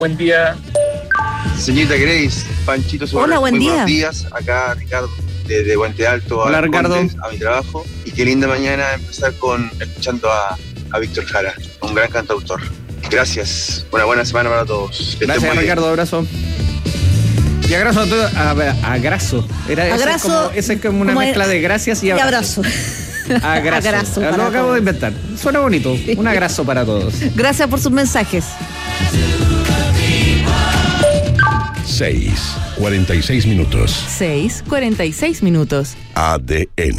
Buen día. Señorita Grace, Panchito Suárez. Hola, buen día. Buenos días. Acá Ricardo, desde Puente Alto. Hola, Ricardo. A mi trabajo. Y qué linda mañana empezar escuchando a Víctor Jara, un gran cantautor. Gracias. Una buena semana para todos. Gracias, Ricardo. Abrazo. Y abrazo a todo. Agraso. Esa es como una mezcla de gracias y abrazo. Agraso. Lo acabo de inventar. Suena bonito. Sí. Un abrazo para todos. Gracias por sus mensajes. 6:46 minutos. 6:46 minutos. ADN.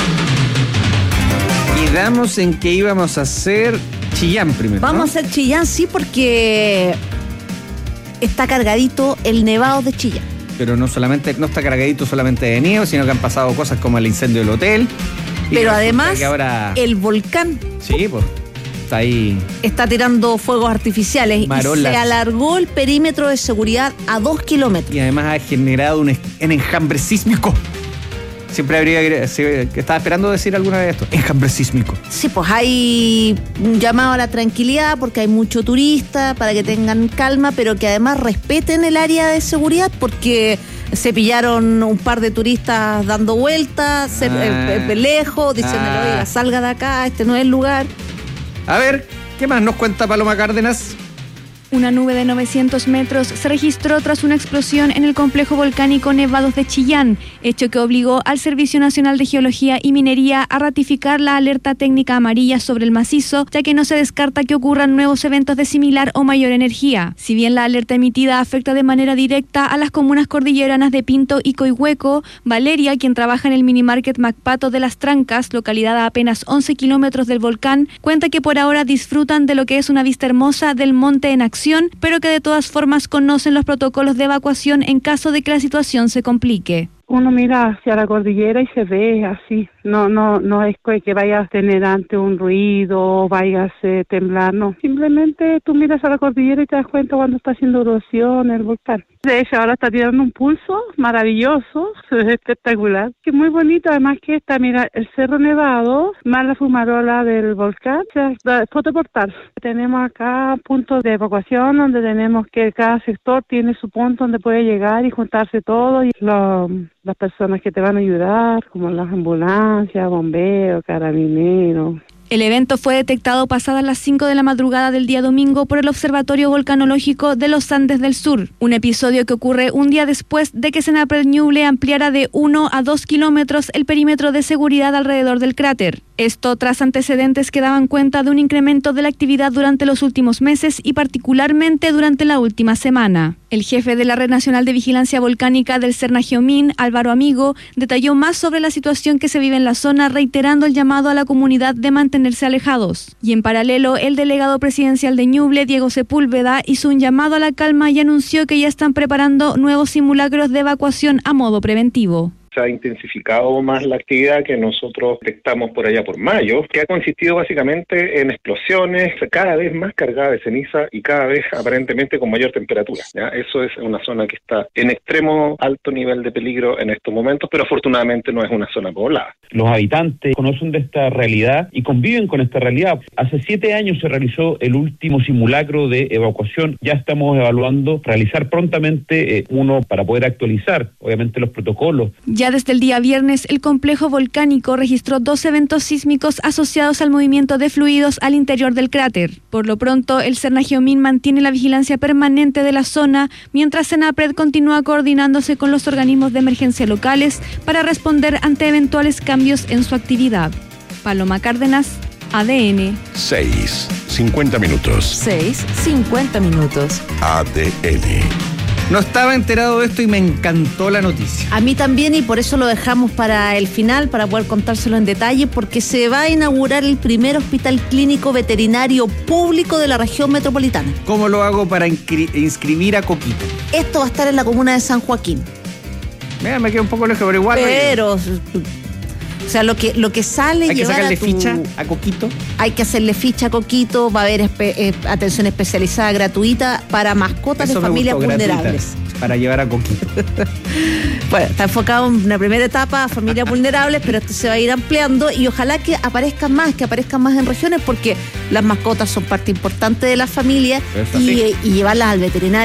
Quedamos en que íbamos a hacer Chillán primero. Vamos a hacer Chillán, sí, porque está cargadito el nevado de Chillán. Pero no está cargadito solamente de nieve, sino que han pasado cosas como el incendio del hotel. Pero además, ahora... el volcán. Sí, pues. Está ahí. Está tirando fuegos artificiales. Marolas. Y se alargó el perímetro de seguridad a 2 kilómetros. Y además ha generado un enjambre sísmico. Siempre estaba esperando decir alguna vez esto. Enjambre sísmico. Sí, pues hay un llamado a la tranquilidad porque hay mucho turista, para que tengan calma, pero que además respeten el área de seguridad porque se pillaron un par de turistas dando vueltas, lejos, diciéndole, oiga, salga de acá, este no es el lugar. A ver, ¿qué más nos cuenta Paloma Cárdenas? Una nube de 900 metros se registró tras una explosión en el complejo volcánico Nevados de Chillán, hecho que obligó al Servicio Nacional de Geología y Minería a ratificar la alerta técnica amarilla sobre el macizo, ya que no se descarta que ocurran nuevos eventos de similar o mayor energía. Si bien la alerta emitida afecta de manera directa a las comunas cordilleranas de Pinto y Coihueco, Valeria, quien trabaja en el minimarket Macpato de Las Trancas, localidad a apenas 11 kilómetros del volcán, cuenta que por ahora disfrutan de lo que es una vista hermosa del monte en acción, pero que de todas formas conocen los protocolos de evacuación en caso de que la situación se complique. Uno mira hacia la cordillera y se ve así, no es que vayas a tener ante un ruido o vayas a temblar, no. Simplemente tú miras a la cordillera y te das cuenta cuando está haciendo erosión el volcán. De hecho, ahora está tirando un pulso maravilloso, espectacular, que es muy bonito. Además que está, mira, el Cerro Nevado, más la fumarola del volcán, fotoportal. Tenemos acá puntos de evacuación donde tenemos que cada sector tiene su punto donde puede llegar y juntarse todo y las personas que te van a ayudar, como las ambulancias, bomberos, carabineros. El evento fue detectado pasadas las 5 de la madrugada del día domingo por el Observatorio Volcanológico de los Andes del Sur, un episodio que ocurre un día después de que Senapred Ñuble ampliara de 1 a 2 kilómetros el perímetro de seguridad alrededor del cráter. Esto tras antecedentes que daban cuenta de un incremento de la actividad durante los últimos meses y particularmente durante la última semana. El jefe de la Red Nacional de Vigilancia Volcánica del Cernagiomín, Álvaro Amigo, detalló más sobre la situación que se vive en la zona, reiterando el llamado a la comunidad de mantenerse alejados. Y en paralelo, el delegado presidencial de Ñuble, Diego Sepúlveda, hizo un llamado a la calma y anunció que ya están preparando nuevos simulacros de evacuación a modo preventivo. Se ha intensificado más la actividad que nosotros detectamos por allá por mayo, que ha consistido básicamente en explosiones cada vez más cargadas de ceniza y cada vez aparentemente con mayor temperatura, ¿ya? Eso es una zona que está en extremo alto nivel de peligro en estos momentos, pero afortunadamente no es una zona poblada. Los habitantes conocen de esta realidad y conviven con esta realidad. Hace 7 años se realizó el último simulacro de evacuación. Ya estamos evaluando realizar prontamente uno para poder actualizar, obviamente, los protocolos. Ya desde el día viernes, el complejo volcánico registró 2 eventos sísmicos asociados al movimiento de fluidos al interior del cráter. Por lo pronto, el Cernagiomín mantiene la vigilancia permanente de la zona, mientras Senapred continúa coordinándose con los organismos de emergencia locales para responder ante eventuales cambios en su actividad. Paloma Cárdenas, ADN. 6:50 minutos. 6:50 minutos. ADN. No estaba enterado de esto y me encantó la noticia. A mí también, y por eso lo dejamos para el final, para poder contárselo en detalle, porque se va a inaugurar el primer hospital clínico veterinario público de la región metropolitana. ¿Cómo lo hago para inscribir a Coquito? Esto va a estar en la comuna de San Joaquín. Mira, me queda un poco lejos, pero igual. Pero... O sea, lo que sale hay que llevar sacarle ficha a Coquito. Hay que hacerle ficha a Coquito. Va a haber atención especializada gratuita para mascotas de familias vulnerables. Para llevar a Coquito. Bueno, está enfocado en una primera etapa a familias vulnerables, pero esto se va a ir ampliando y ojalá que aparezcan más en regiones, porque las mascotas son parte importante de la familia y llevarlas al veterinario